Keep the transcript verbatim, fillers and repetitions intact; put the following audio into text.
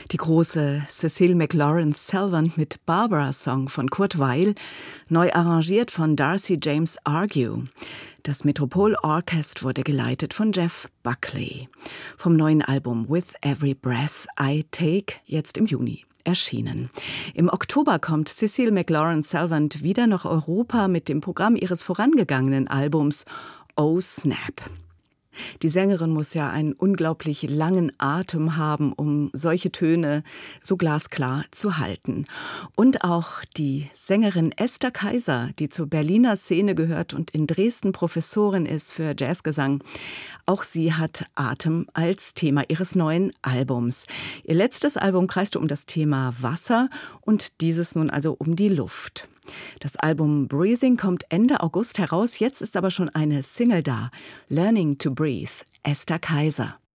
Die große Cecile McLaurin-Salvant mit Barbara-Song von Kurt Weill, neu arrangiert von Darcy James Argue. Das Metropole Orchestra wurde geleitet von Jeff Buckley. Vom neuen Album With Every Breath I Take, jetzt im Juni erschienen. Im Oktober kommt Cecile McLaurin-Salvant wieder nach Europa mit dem Programm ihres vorangegangenen Albums Oh Snap. Die Sängerin muss ja einen unglaublich langen Atem haben, um solche Töne so glasklar zu halten. Und auch die Sängerin Esther Kaiser, die zur Berliner Szene gehört und in Dresden Professorin ist für Jazzgesang, auch sie hat Atem als Thema ihres neuen Albums. Ihr letztes Album kreiste um das Thema Wasser und dieses nun also um die Luft. Das Album Breathing kommt Ende August heraus, jetzt ist aber schon eine Single da. Learning to Breathe, Esther Kaiser.